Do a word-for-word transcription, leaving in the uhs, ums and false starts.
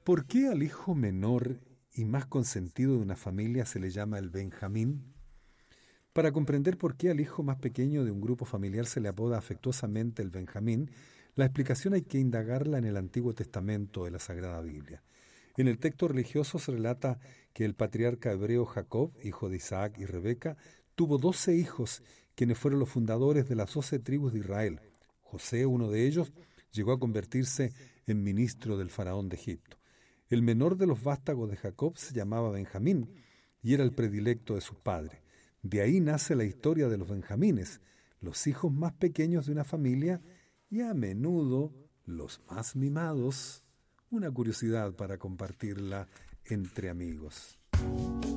¿Por qué al hijo menor y más consentido de una familia se le llama el Benjamín? Para comprender por qué al hijo más pequeño de un grupo familiar se le apoda afectuosamente el Benjamín, la explicación hay que indagarla en el Antiguo Testamento de la Sagrada Biblia. En el texto religioso se relata que el patriarca hebreo Jacob, hijo de Isaac y Rebeca, tuvo doce hijos, quienes fueron los fundadores de las doce tribus de Israel. José, uno de ellos, llegó a convertirse en ministro del faraón de Egipto. El menor de los vástagos de Jacob se llamaba Benjamín y era el predilecto de su padre. De ahí nace la historia de los benjamines, los hijos más pequeños de una familia y a menudo los más mimados. Una curiosidad para compartirla entre amigos.